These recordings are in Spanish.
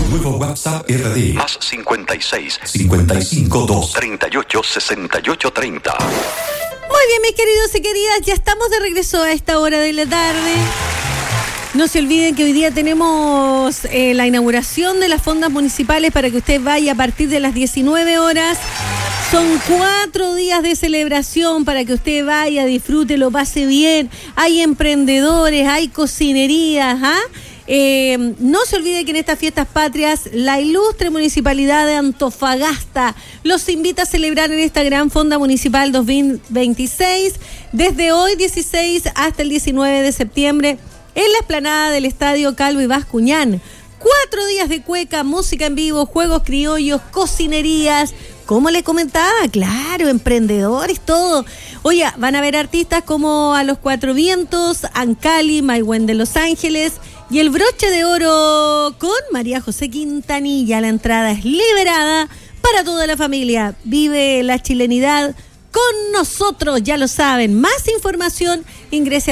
nuevo WhatsApp RD. Más 56 55 2 38 68 30. Muy bien, mis queridos y queridas, ya estamos de regreso a esta hora de la tarde. No se olviden que hoy día tenemos la inauguración de las fondas municipales para que usted vaya a partir de las 19 horas. Son 4 días de celebración para que usted vaya, disfrute, lo pase bien. Hay emprendedores, hay cocinerías, ¿ah? No se olvide que en estas fiestas patrias la ilustre Municipalidad de Antofagasta los invita a celebrar en esta gran fonda municipal 2026 desde hoy 16 hasta el 19 de septiembre en la explanada del Estadio Calvo y Bascuñán. 4 días de cueca, música en vivo, juegos criollos, cocinerías, como les comentaba, claro, emprendedores, todo. Oye, van a ver artistas como A los Cuatro Vientos, Ancali, Maigüen de Los Ángeles y El Broche de Oro con María José Quintanilla. La entrada es liberada para toda la familia. Vive la chilenidad con nosotros, ya lo saben. Más información, ingrese a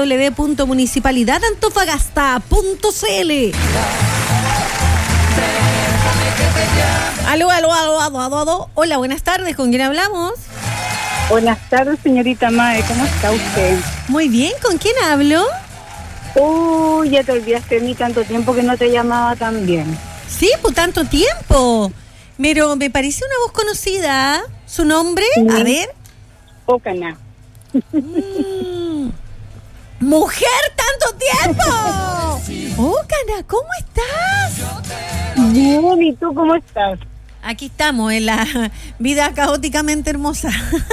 www.municipalidadantofagasta.cl. Aló. Hola, buenas tardes, ¿con quién hablamos? Buenas tardes, señorita Mae, ¿cómo está usted? Muy bien, ¿con quién hablo? Ya te olvidaste de mí, tanto tiempo que no te llamaba tan bien. Sí, por tanto tiempo. Pero me parece una voz conocida. ¿Su nombre? Sí. A ver. Ocana. ¡Mujer, tanto tiempo! Ocana, ¿cómo estás? Bien, ¿y tú cómo estás? Aquí estamos, en la vida caóticamente hermosa.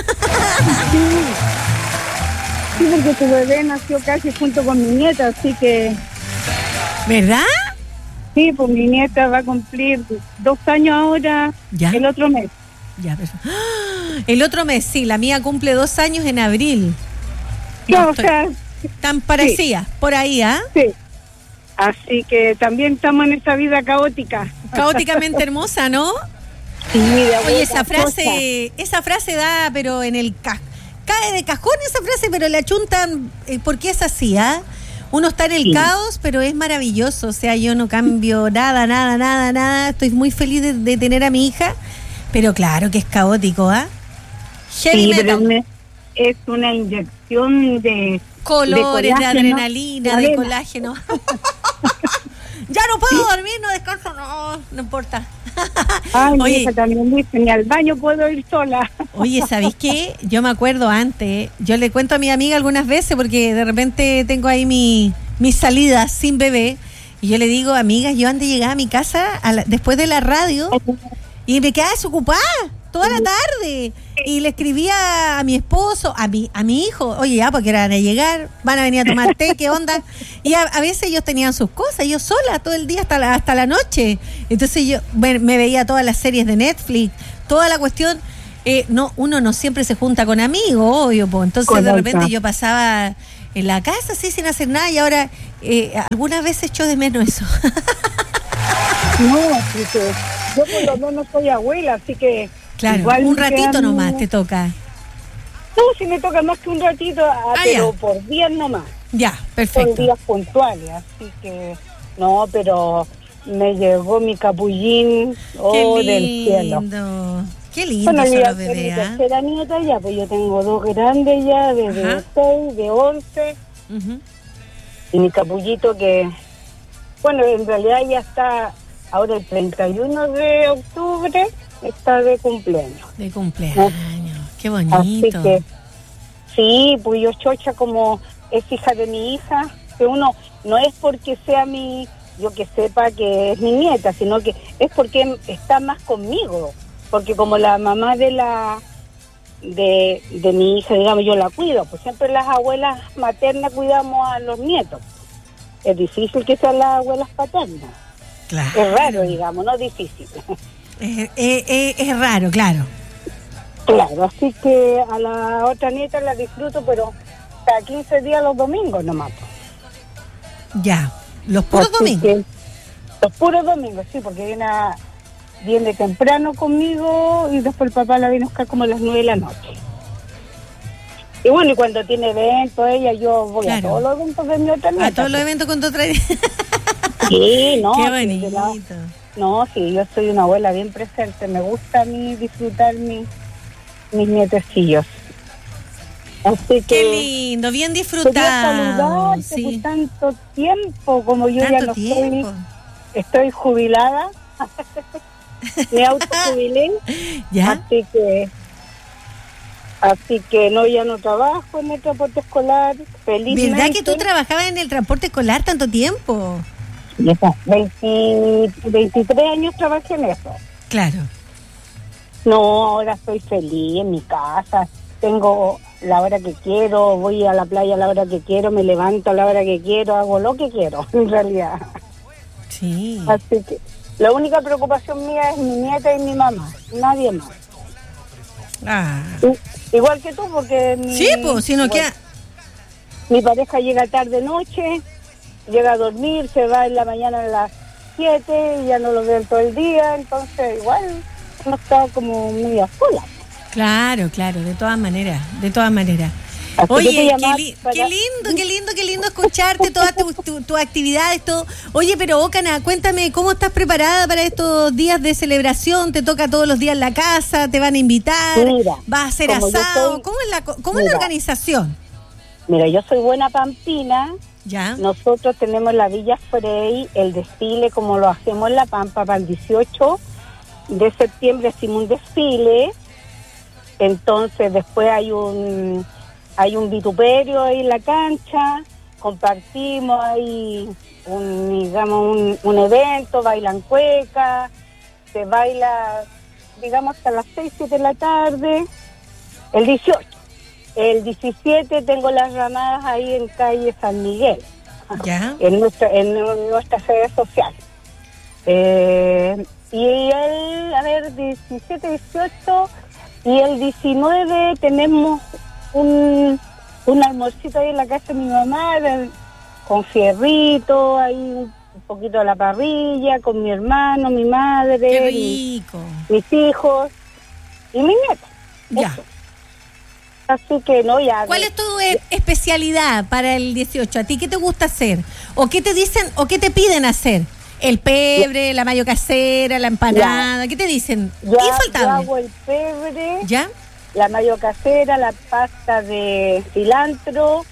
Sí, porque tu bebé nació casi junto con mi nieta, así que... ¿Verdad? Sí, pues mi nieta va a cumplir 2 años ahora, ¿Ya? el otro mes. Ya, pero... El otro mes, sí, la mía cumple 2 años en abril. No, No, o sea, tan parecida, sí. Por ahí, ¿ah? Sí. Así que también estamos en esa vida caótica. Caóticamente hermosa, ¿no? Sí, oye, esa frase da, pero en el cae de cajón esa frase, pero le achuntan, porque es así, ¿ah? Uno está en el caos, pero es maravilloso. O sea, yo no cambio nada. Estoy muy feliz de tener a mi hija, pero claro que es caótico, ¿ah? Sí, pero es una inyección de colores, de adrenalina, de arena. colágeno. Ya no puedo dormir, no descanso, no importa. Ay, oye, mi hija también dice, ni al baño puedo ir sola. Oye, ¿sabéis qué? Yo me acuerdo antes, yo le cuento a mi amiga algunas veces porque de repente tengo ahí mis salidas sin bebé y yo le digo, amigas, yo antes llegaba a mi casa después de la radio y me quedaba desocupada toda la tarde y le escribía a mi esposo, a mi hijo, oye, ya, porque van a llegar, van a venir a tomar té, ¿qué onda? Y a veces ellos tenían sus cosas, yo sola todo el día hasta la noche. Entonces yo me veía todas las series de Netflix, toda la cuestión. Uno no siempre se junta con amigos, obvio, pues. Entonces correcto. De repente yo pasaba en la casa así sin hacer nada y ahora algunas veces echo de menos eso. No, porque yo por lo menos soy abuela, así que... Claro, igual un ratito nomás te toca. No, si me toca más que un ratito, pero ya. Por días nomás. Ya, perfecto. Por días puntuales, así que... No, pero me llegó mi capullín del cielo. Qué lindo son los bebés. Mi tercera nieta ya, pues yo tengo 2 grandes ya, de 6, de 11. Uh-huh. Y mi capullito que... Bueno, en realidad ya está ahora el 31 de octubre... Está de cumpleaños. De cumpleaños, qué bonito. Así que, sí, pues yo chocha como es hija de mi hija, que uno no es porque sea yo que sepa que es mi nieta, sino que es porque está más conmigo, porque como la mamá de mi hija, digamos, yo la cuido, pues siempre las abuelas maternas cuidamos a los nietos. Es difícil que sean las abuelas paternas. Claro. Es raro, digamos, no difícil. Es raro, claro. Claro, así que a la otra nieta la disfruto, pero cada 15 días los domingos nomás. Ya, los puros domingos. Los puros domingos, sí, porque viene temprano conmigo y después el papá la viene a buscar como a las 9 de la noche. Y bueno, y cuando tiene eventos ella, yo voy a todos los eventos de mi otra nieta. A todos los eventos con tu otra nieta. Sí, no. Qué sí, bonito. no, sí, yo soy una abuela bien presente. Me gusta a mí disfrutar mis nietecillos. Así que... Qué lindo, bien Quería disfrutado. saludarte Sí. por tanto tiempo, como yo ya Tanto no tiempo. estoy jubilada, me autojubilé, ¿Ya? así que no, ya no trabajo en el transporte escolar, felizmente. ¿Verdad que tú trabajabas en el transporte escolar tanto tiempo? 23 años trabajé en eso. Claro. No, ahora estoy feliz en mi casa, tengo la hora que quiero, voy a la playa a la hora que quiero, me levanto a la hora que quiero, hago lo que quiero, en realidad. Sí. Así que la única preocupación mía es mi nieta y mi mamá, nadie más. Ah. Igual que tú, porque Sí, pues, si no queda... mi pareja llega tarde noche, llega a dormir, se va en la mañana a las 7 y ya no lo veo todo el día, entonces igual no está como muy a sola. Claro, de todas maneras. Así que Oye, te llamaba para- qué lindo escucharte, todas tus actividades, todo. Oye, pero Ocana, cuéntame, ¿cómo estás preparada para estos días de celebración? ¿Te toca todos los días en la casa? ¿Te van a invitar? Mira, ¿vas a hacer como yo asado? soy- ¿Cómo es la Mira. organización? Mira, yo soy buena pampina, ¿Ya? nosotros tenemos la Villa Frey, el desfile como lo hacemos en La Pampa, para el 18 de septiembre hacemos un desfile, entonces después hay un vituperio ahí en la cancha, compartimos ahí un evento, bailan cueca, se baila, digamos, hasta las 6, 7 de la tarde, el 18. El 17 tengo las ramadas ahí en calle San Miguel, ¿Ya? en nuestra sede social. Y el 17, 18 y el 19 tenemos un almuercito ahí en la casa de mi mamá, con fierrito, ahí un poquito a la parrilla, con mi hermano, mi madre, Qué rico. mis hijos y mi nieta. Ya. Eso. Así que no, ya. ¿Cuál es tu especialidad para el 18? ¿A ti qué te gusta hacer? ¿O qué te dicen o qué te piden hacer? ¿El pebre, la mayo casera, la empanada? ¿Qué te dicen? Yo Infaltable. hago el pebre, ¿Ya? la mayo casera, la pasta de cilantro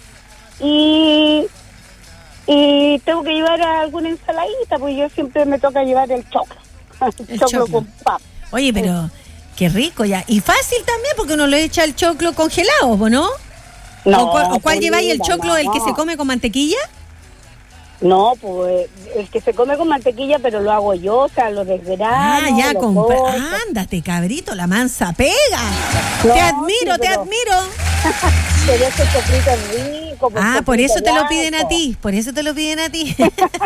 y tengo que llevar alguna ensaladita, porque yo siempre me toca llevar el choclo. El choclo choclo. con papa. Oye, pero qué rico ya. Y fácil también porque uno le echa el choclo congelado, ¿o no? No, ¿O cuál lleváis el mira, choclo, el que no. se come con mantequilla? No, pues el que se come con mantequilla, pero lo hago yo, o sea, lo desgrano. Ya, lo compra. corto. Ándate, cabrito, la mansa pega. No, te sí, admiro, te pero- admiro. Pero ese choclito es rico. pues, Por eso choclito te lo piden a blanco. ti, por eso te lo piden a ti.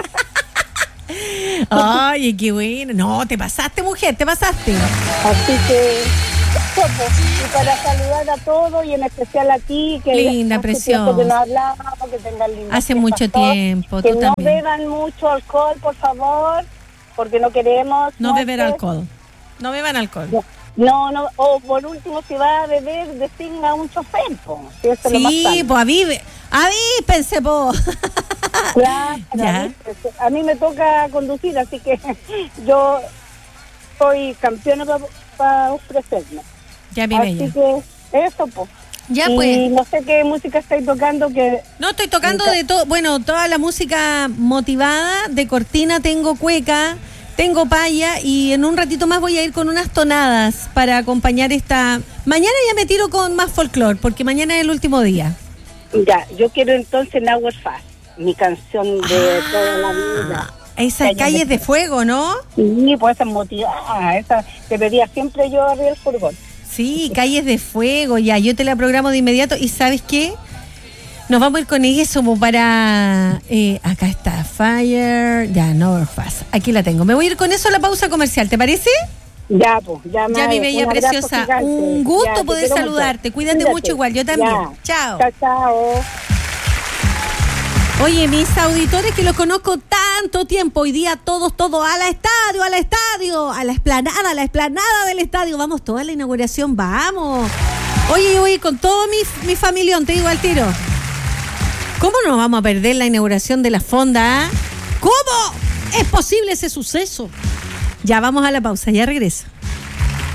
Ay, qué bueno. No, te pasaste, mujer, te pasaste. Así que, eso, pues, y para saludar a todos y en especial a ti, que Linda, hace preciosa. tiempo que no hablamos, que tengan lindas Hace fiestas mucho todos, tiempo, que tú no también. beban mucho alcohol, por favor, porque no queremos. No beber muertes. alcohol. No beban alcohol. No, o por último, si va a beber, designa un chofer, pues, si eso es lo más Sí, sano. pues avípense, pues. Claro, Ya. a mí me toca conducir, así que yo soy campeona para ofrecerme. Ya, mi Así bella. que eso, pues. Ya, Y pues. no sé qué música estáis tocando, que No, estoy tocando de todo, bueno, toda la música motivada, de cortina tengo cueca, tengo paya y en un ratito más voy a ir con unas tonadas para acompañar esta... Mañana ya me tiro con más folclore, porque mañana es el último día. ya, yo quiero entonces Now Fast, mi canción de toda la vida. Esas calles de fuego, ¿no? Sí, pues esa es motivada, esa te pedía siempre yo arriba el furgón. Sí, calles de fuego, ya, yo te la programo de inmediato y ¿sabes qué? Nos vamos a ir con eso como para... acá está, Fire, ya, No Fast, aquí la tengo. Me voy a ir con eso a la pausa comercial, ¿te parece? Ya, pues, ya, Ya, mi bella preciosa, un gusto poder saludarte. Cuídate mucho igual, yo también. Chao. Chao, chao. Oye, mis auditores que los conozco tanto tiempo, hoy día todos a la estadio, a la explanada del estadio. Vamos, toda la inauguración, vamos. Oye, yo voy a ir con todo mi familión, te digo al tiro. ¿Cómo no vamos a perder la inauguración de la fonda? ¿Cómo es posible ese suceso? Ya vamos a la pausa, ya regreso.